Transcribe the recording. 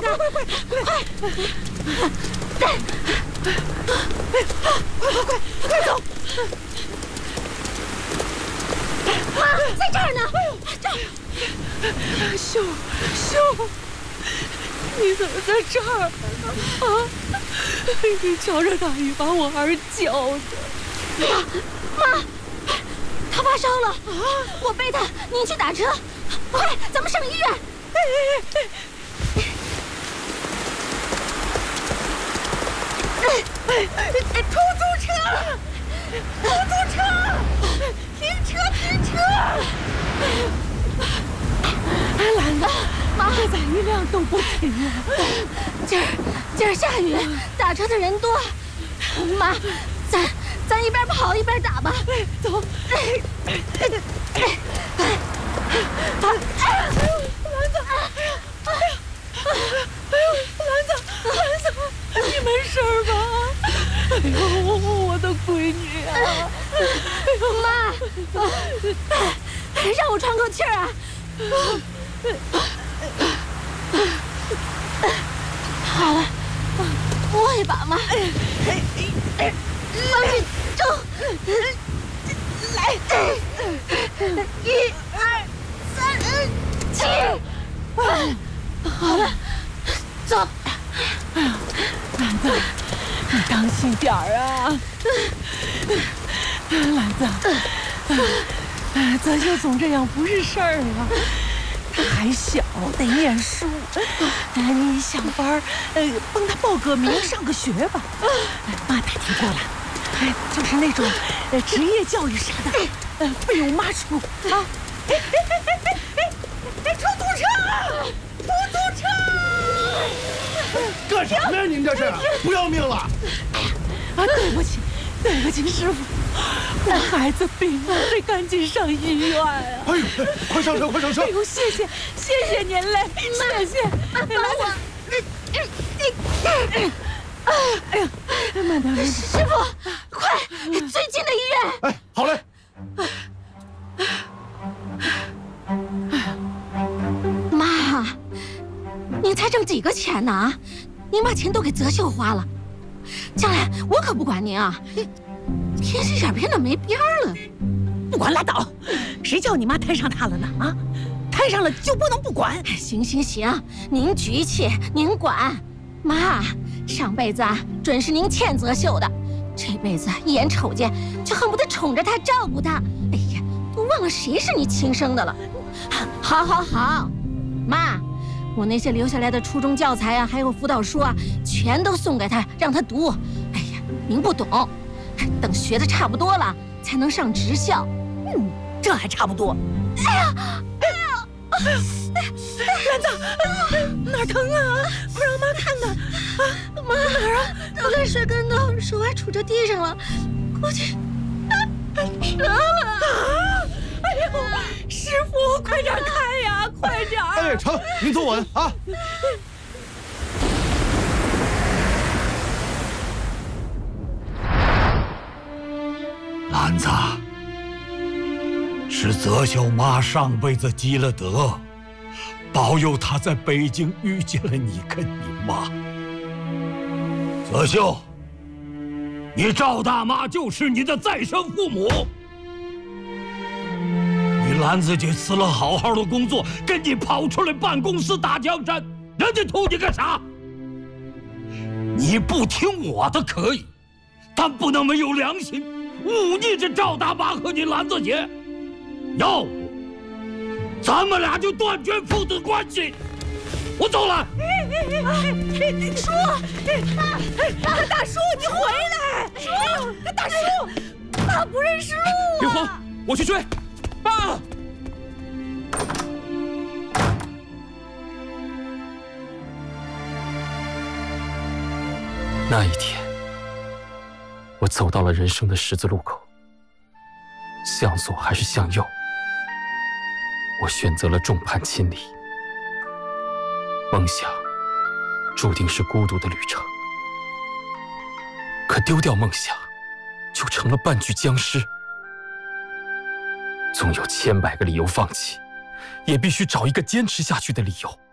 快！快走！ 妈，在这儿呢，这儿。 秀，你怎么在这儿啊？你瞧这大雨把我儿浇的。 妈，他发烧了啊！我背他，您去打车，快，咱们上医院。 出租车！停车！兰子，妈，这载一辆都不停啊！ 今儿下雨，打车的人多。妈，咱一边跑一边打吧。 走。兰子，你没事吧？哎呦，我的闺女啊！ 妈，让我喘口气儿啊！好了，摸一把嘛。往里冲！来，1、2、3、7。好了，走。 哎呀，兰子，你当心点儿啊！兰子，泽秀总这样不是事儿啊。他还小，得念书。你想法帮他报个名，上个学吧。妈打听过了，就是那种职业教育啥的，费用妈出啊。出租车！ 干什么呀？您这是不要命了？ 对不起，师傅，我孩子病了，得赶紧上医院啊！ 哎呦，快上车！ 哎呦，谢谢您嘞，谢谢。 妈，帮我。 哎呀，慢点。 师傅，快，最近的医院。 哎，好嘞。 妈，您才挣几个钱呢啊？您把钱都给泽秀花了，将来我可不管您啊！天使眼变得没边儿了。 不管拉倒，谁叫你妈摊上他了呢？啊，摊上了就不能不管？ 行，您局气，您管。妈，上辈子准是您欠泽秀的，这辈子一眼瞅见就恨不得宠着她，照顾她。哎呀，都忘了谁是你亲生的了。好，妈，我那些留下来的初中教材啊，还有辅导书啊，全都送给她，让她读。哎呀，您不懂，等学的差不多了才能上职校。 这还差不多。兰子，哪儿疼啊？快让妈看看。 妈，哪儿啊？刚才摔跟头，手还杵着地上了，估计折了。 哎呦，师傅，快点开呀，快点！ 哎，成，您坐稳啊。 兰子，是泽秀妈上辈子积了德，保佑她在北京遇见了你跟你妈。泽秀，你赵大妈就是你的再生父母。你兰子姐辞了好好的工作，跟你跑出来办公室打江山，人家图你干啥？你不听我的可以，但不能没有良心，忤逆着赵大妈和你兰子姐。要不咱们俩就断绝父子关系。我走了。 叔，大叔，你回来！叔，大叔，他不认识路啊！ 别慌，我去追。爸！ 那一天，我走到了人生的十字路口，向左还是向右？我选择了众叛亲离。梦想注定是孤独的旅程，可丢掉梦想，就成了半具僵尸。总有千百个理由放弃，也必须找一个坚持下去的理由。